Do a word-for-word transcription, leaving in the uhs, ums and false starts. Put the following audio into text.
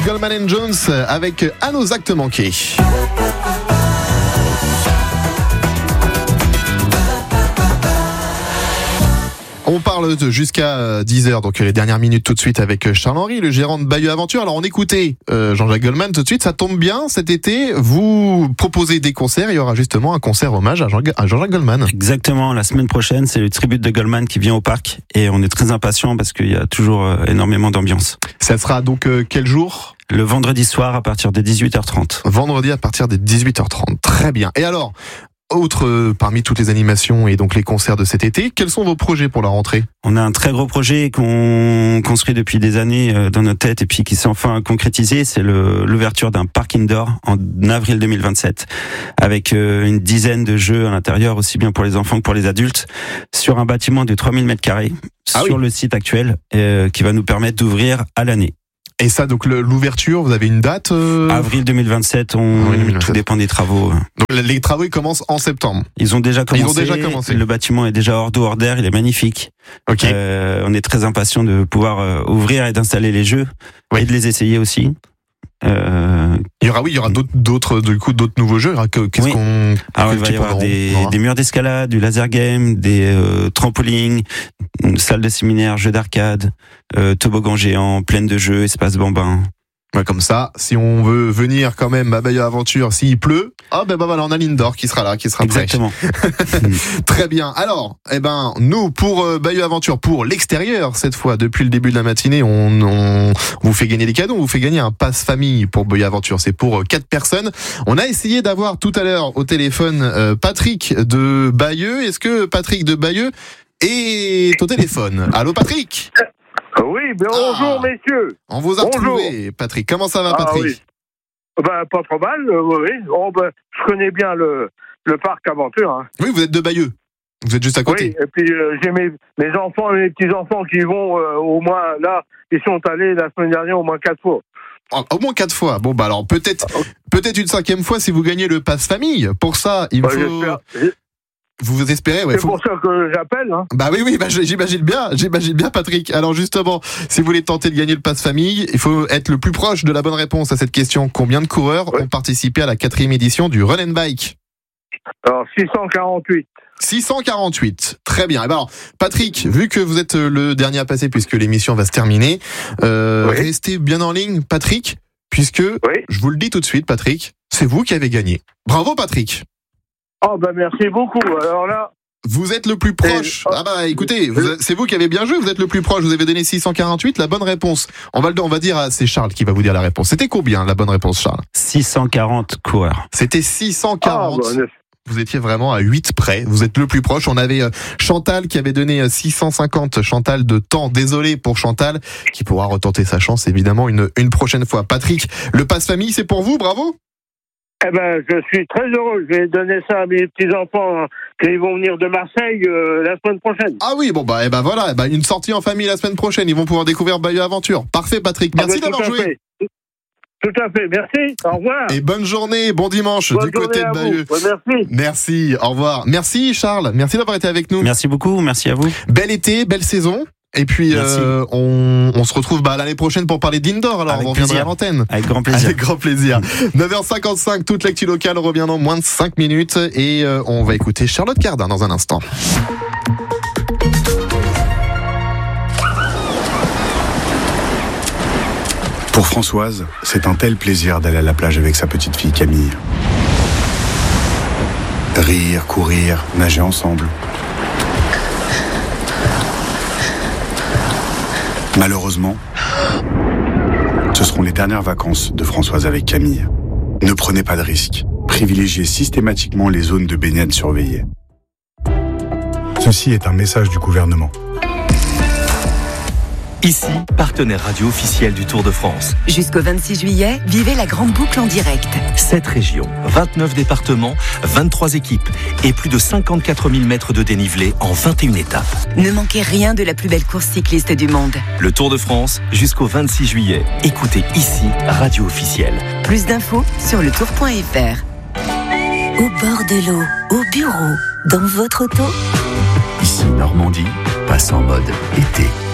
Goldman and Jones avec À nos actes manqués. On parle de jusqu'à dix heures, donc les dernières minutes tout de suite avec Charles-Henri, le gérant de Bayeux Aventure. Alors on écoutait euh, Jean-Jacques Goldman tout de suite, ça tombe bien, cet été vous proposez des concerts, il y aura justement un concert hommage à, Jean- à Jean-Jacques Goldman. Exactement, la semaine prochaine c'est le tribute de Goldman qui vient au parc et on est très impatients parce qu'il y a toujours euh, énormément d'ambiance. Ça sera donc euh, quel jour ? Le vendredi soir à partir de dix-huit heures trente. Vendredi à partir de dix-huit heures trente, très bien. Et alors, autre euh, parmi toutes les animations et donc les concerts de cet été, quels sont vos projets pour la rentrée ? On a un très gros projet qu'on construit depuis des années euh, dans notre tête et puis qui s'est enfin concrétisé, c'est le, l'ouverture d'un parc indoor en avril deux mille vingt-sept avec euh, une dizaine de jeux à l'intérieur, aussi bien pour les enfants que pour les adultes, sur un bâtiment de trois mille mètres carrés Ah sur oui. le site actuel euh, qui va nous permettre d'ouvrir à l'année. Et ça, donc le, l'ouverture, vous avez une date euh... Avril deux mille vingt-sept, on, Avril deux mille vingt-sept. tout dépend des travaux. Donc les travaux ils commencent en septembre. Ils ont déjà commencé. Ils ont déjà commencé. Le bâtiment est déjà hors d'eau, hors d'air, il est magnifique. Ok. Euh, on est très impatients de pouvoir euh, ouvrir et d'installer les jeux Oui. et de les essayer aussi. Euh, Il y aura, oui, il y aura d'autres, d'autres, du coup, d'autres nouveaux jeux. Que- Qu'est-ce Oui. qu'on alors quel il va y type avoir on aura des, on aura des murs d'escalade, du laser game, des euh, trampolines, une salle de séminaire, jeux d'arcade, euh, toboggan géant, pleine de jeux, espace bambin. Ouais, comme ça, si on veut venir quand même à Bayeux Aventure, s'il pleut, ah ben bah, voilà, on a l'indoor qui sera là, qui sera prêt. Exactement. Très bien. Alors, eh ben, nous, pour euh, Bayeux Aventure, pour l'extérieur, cette fois, depuis le début de la matinée, on, on, on vous fait gagner des cadeaux, on vous fait gagner un pass famille pour Bayeux Aventure. C'est pour euh, quatre personnes. On a essayé d'avoir tout à l'heure au téléphone euh, Patrick de Bayeux. Est-ce que Patrick de Bayeux est au téléphone ? Allô, Patrick ? Oui, bien, bonjour Ah. messieurs. On vous a Bonjour. retrouvé, Patrick. Comment ça va, Ah, Patrick ? oui. Ben, pas trop mal, euh, oui. oui. Oh, ben, je connais bien le, le parc Aventure. Hein. Oui, vous êtes de Bayeux. Vous êtes juste à côté. Oui, et puis euh, j'ai mes, mes enfants et mes petits-enfants qui vont euh, au moins, là, ils sont allés la semaine dernière au moins quatre fois. Oh, au moins quatre fois. Bon, bah alors peut-être, peut-être une cinquième fois si vous gagnez le pass famille. Pour ça, il Ben, faut. j'espère. Vous vous espérez, ouais. C'est faut- pour ça que j'appelle. Hein. Bah oui, oui, bah, j'imagine bien, j'imagine bien, Patrick. Alors justement, si vous voulez tenter de gagner le pass famille, il faut être le plus proche de la bonne réponse à cette question. Combien de coureurs Ouais. ont participé à la quatrième édition du Run and Bike ? Alors, six cent quarante-huit. six cent quarante-huit. Très bien. Et ben alors, Patrick, vu que vous êtes le dernier à passer puisque l'émission va se terminer, euh, Oui. restez bien en ligne, Patrick, puisque, Oui. je vous le dis tout de suite, Patrick, c'est vous qui avez gagné. Bravo, Patrick. Oh, ben merci beaucoup. Alors là, Vous êtes le plus proche. Et- Ah bah écoutez, vous- c'est vous qui avez bien joué, vous êtes le plus proche, vous avez donné six cent quarante-huit, la bonne réponse. On va le on va dire, à- c'est Charles qui va vous dire la réponse. C'était combien la bonne réponse, Charles ? six cent quarante coureurs. C'était six cent ah, quarante. ben, Vous étiez vraiment à huit près. Vous êtes le plus proche. On avait euh, Chantal qui avait donné euh, six cent cinquante. Chantal de temps. Désolé pour Chantal, qui pourra retenter sa chance évidemment une, une prochaine fois. Patrick, le passe famille, c'est pour vous. Bravo. eh ben, je suis très heureux. Je vais donner ça à mes petits-enfants qui vont venir de Marseille euh, la semaine prochaine. Ah oui, bon bah, eh ben voilà, eh ben, une sortie en famille la semaine prochaine. Ils vont pouvoir découvrir Bayeux Aventure. Parfait, Patrick. Merci Ah, ben, d'avoir tout à joué. fait. Tout à fait. Merci. Au revoir. Et bonne journée, bon dimanche Bonne du côté journée de à Bayeux. vous. Ouais, merci. Merci, au revoir. Merci Charles, merci d'avoir été avec nous. Merci beaucoup, merci à vous. Bel été, belle saison. Et puis Merci. euh, on, on se retrouve bah, l'année prochaine pour parler d'indoor. Alors Avec on reviendra plaisir. à l'antenne. Avec grand plaisir. Avec grand plaisir. neuf heures cinquante-cinq, toute l'actu locale revient dans moins de cinq minutes et euh, on va écouter Charlotte Cardin dans un instant. Pour Françoise, c'est un tel plaisir d'aller à la plage avec sa petite fille Camille. Rire, courir, nager ensemble. Malheureusement, ce seront les dernières vacances de Françoise avec Camille. Ne prenez pas de risques. Privilégiez systématiquement les zones de baignade surveillées. Ceci est un message du gouvernement. Ici, partenaire radio officiel du Tour de France. Jusqu'au vingt-six juillet, vivez la grande boucle en direct. sept régions, vingt-neuf départements, vingt-trois équipes et plus de cinquante-quatre mille mètres de dénivelé en vingt et une étapes. Ne manquez rien de la plus belle course cycliste du monde. Le Tour de France jusqu'au vingt-six juillet. Écoutez ici, radio officielle. Plus d'infos sur le tour point f r. Au bord de l'eau, au bureau, dans votre auto. Ici Normandie, passe en mode été.